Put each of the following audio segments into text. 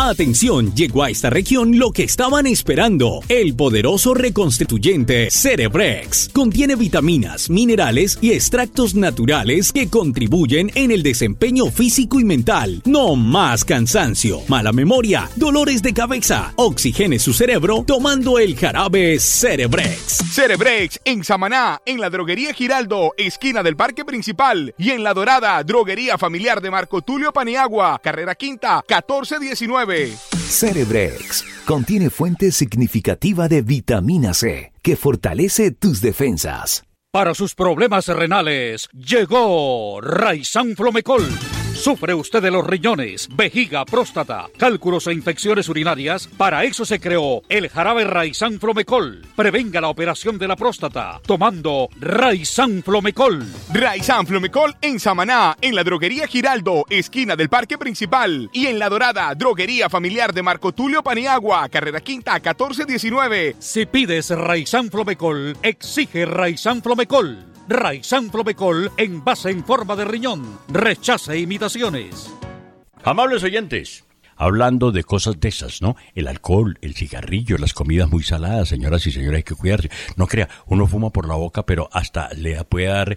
Atención, llegó a esta región lo que estaban esperando. El poderoso reconstituyente Cerebrex. Contiene vitaminas, minerales y extractos naturales que contribuyen en el desempeño físico y mental. No más cansancio, mala memoria, dolores de cabeza. Oxigene su cerebro tomando el jarabe Cerebrex. Cerebrex en Samaná, en la droguería Giraldo, esquina del Parque Principal, y en La Dorada, droguería familiar de Marco Tulio Paniagua, carrera quinta, 1419. Cerebrex contiene fuente significativa de vitamina C que fortalece tus defensas. Para sus problemas renales, llegó Raizán Flomecol. ¿Sufre usted de los riñones, vejiga, próstata, cálculos e infecciones urinarias? Para eso se creó el jarabe Raizán Flomecol. Prevenga la operación de la próstata tomando Raizán Flomecol. Raizán Flomecol en Samaná, en la droguería Giraldo, esquina del Parque Principal, y en La Dorada, droguería familiar de Marco Tulio Paniagua, carrera quinta, 1419. Si pides Raizán Flomecol, exige Raizán Flomecol. Raizán Flomecol, envase en forma de riñón. Rechace imitaciones. Amables oyentes, hablando de cosas de esas, ¿no? El alcohol, el cigarrillo, las comidas muy saladas, señoras y señores, hay que cuidarse. No crea, uno fuma por la boca, pero hasta le puede dar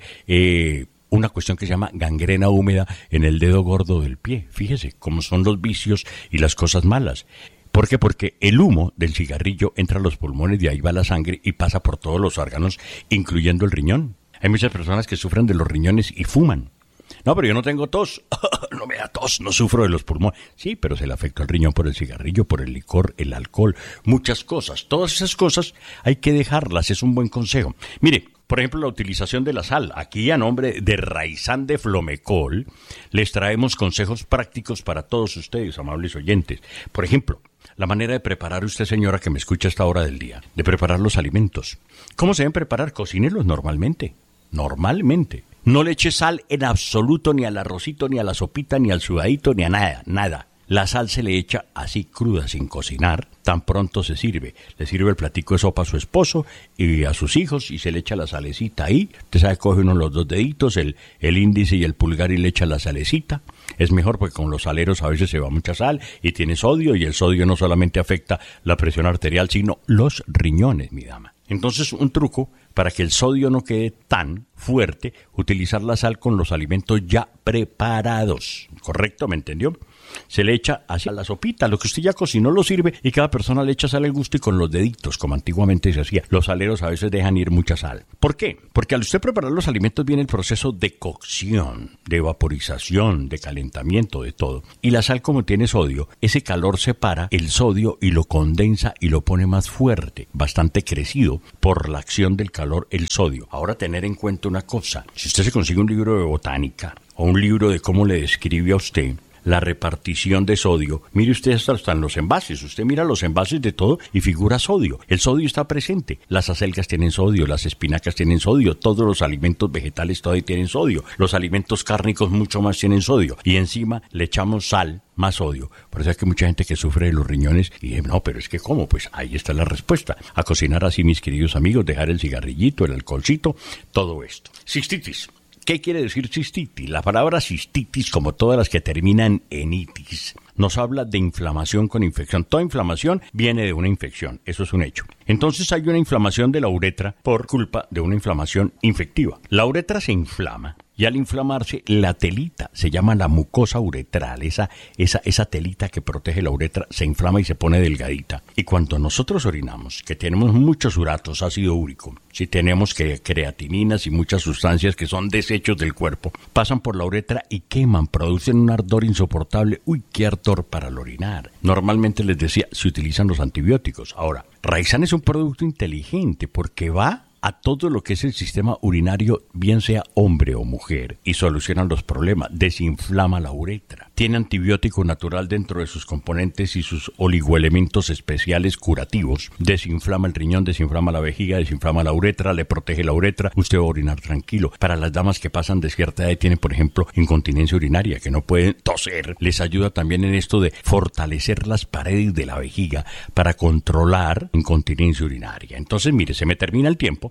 una cuestión que se llama gangrena húmeda en el dedo gordo del pie. Fíjese cómo son los vicios y las cosas malas. ¿Por qué? Porque el humo del cigarrillo entra a los pulmones, de ahí va la sangre y pasa por todos los órganos, incluyendo el riñón. Hay muchas personas que sufren de los riñones y fuman. No, pero yo no tengo tos. No me da tos, no sufro de los pulmones. Sí, pero se le afecta el riñón por el cigarrillo, por el licor, el alcohol, muchas cosas. Todas esas cosas hay que dejarlas, es un buen consejo. Mire, por ejemplo, la utilización de la sal. Aquí, a nombre de Raizán de Flomecol, les traemos consejos prácticos para todos ustedes, amables oyentes. Por ejemplo, la manera de preparar, usted, señora, que me escucha a esta hora del día, de preparar los alimentos. ¿Cómo se deben preparar? Cocínelos normalmente. Normalmente. No le eche sal en absoluto ni al arrocito, ni a la sopita, ni al sudadito, ni a nada. La sal se le echa así cruda, sin cocinar, tan pronto se sirve. Le sirve el platico de sopa a su esposo y a sus hijos y se le echa la salecita ahí. Usted sabe, coge uno los dos deditos, el índice y el pulgar, y le echa la salecita. Es mejor porque con los saleros a veces se va mucha sal y tiene sodio, y el sodio no solamente afecta la presión arterial, sino los riñones, mi dama. Entonces, un truco para que el sodio no quede tan fuerte, utilizar la sal con los alimentos ya preparados. ¿Correcto? ¿Me entendió? Se le echa hacia la sopita, lo que usted ya cocinó lo sirve, y cada persona le echa sal al gusto y con los deditos, como antiguamente se hacía. Los saleros a veces dejan ir mucha sal. ¿Por qué? Porque al usted preparar los alimentos viene el proceso de cocción, de vaporización, de calentamiento, de todo. Y la sal, como tiene sodio, ese calor separa el sodio y lo condensa y lo pone más fuerte, bastante crecido por la acción del calor, el sodio. Ahora, tener en cuenta una cosa: si usted se consigue un libro de botánica o un libro de cómo le describe a usted la repartición de sodio, mire usted hasta en los envases, usted mira los envases de todo y figura sodio. El sodio está presente, las acelgas tienen sodio, las espinacas tienen sodio, todos los alimentos vegetales todavía tienen sodio, los alimentos cárnicos mucho más tienen sodio, y encima le echamos sal, más sodio. Por eso es que mucha gente que sufre de los riñones, y no, pero es que ¿cómo? Pues ahí está la respuesta. A cocinar así, mis queridos amigos, dejar el cigarrillito, el alcoholcito, todo esto. Cistitis. ¿Qué quiere decir cistitis? La palabra cistitis, como todas las que terminan en itis, nos habla de inflamación con infección. Toda inflamación viene de una infección, eso es un hecho. Entonces hay una inflamación de la uretra por culpa de una inflamación infectiva. La uretra se inflama, y al inflamarse, la telita, se llama la mucosa uretral, esa telita que protege la uretra, se inflama y se pone delgadita. Y cuando nosotros orinamos, que tenemos muchos uratos, ácido úrico, si tenemos creatininas y muchas sustancias que son desechos del cuerpo, pasan por la uretra y queman, producen un ardor insoportable. Uy, qué ardor para el orinar. Normalmente, les decía, se utilizan los antibióticos. Ahora, Raizán es un producto inteligente porque va a todo lo que es el sistema urinario, bien sea hombre o mujer, y solucionan los problemas, desinflama la uretra. Tiene antibiótico natural dentro de sus componentes y sus oligoelementos especiales curativos. Desinflama el riñón, desinflama la vejiga, desinflama la uretra, le protege la uretra, usted va a orinar tranquilo. Para las damas que pasan de cierta edad y tienen, por ejemplo, incontinencia urinaria, que no pueden toser, les ayuda también en esto de fortalecer las paredes de la vejiga para controlar incontinencia urinaria. Entonces, mire, se me termina el tiempo,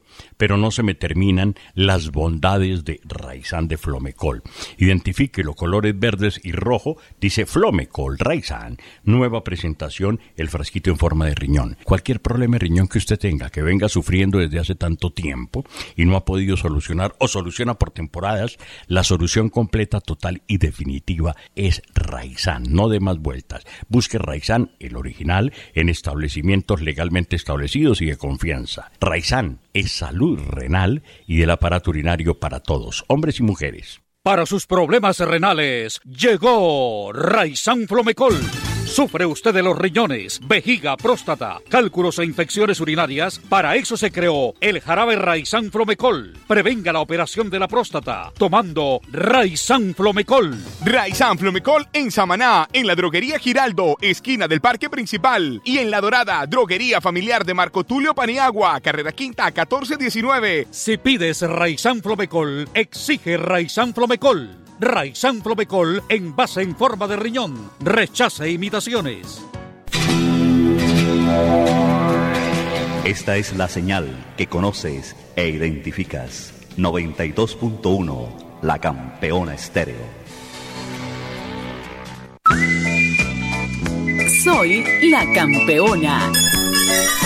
pero no se me terminan las bondades de Raizán de Flomecol. Identifique los colores verdes y rojo, dice Flomecol Raizán. Nueva presentación, el frasquito en forma de riñón. Cualquier problema de riñón que usted tenga, que venga sufriendo desde hace tanto tiempo y no ha podido solucionar o soluciona por temporadas, la solución completa, total y definitiva es Raizán. No dé más vueltas. Busque Raizán, el original, en establecimientos legalmente establecidos y de confianza. Raizán es salud renal y del aparato urinario para todos, hombres y mujeres. Para sus problemas renales, llegó Raizán Flomecol. ¿Sufre usted de los riñones, vejiga, próstata, cálculos e infecciones urinarias? Para eso se creó el jarabe Raizán Flomecol. Prevenga la operación de la próstata tomando Raizán Flomecol. Raizán Flomecol en Samaná, en la droguería Giraldo, esquina del Parque Principal. Y en La Dorada, droguería familiar de Marco Tulio Paniagua, carrera quinta 1419. Si pides Raizán Flomecol, exige Raizán Flomecol. Raizán Flomecol, envase en forma de riñón. Rechace imitaciones. Esta es la señal que conoces e identificas. 92.1, La Campeona Estéreo. Soy La Campeona.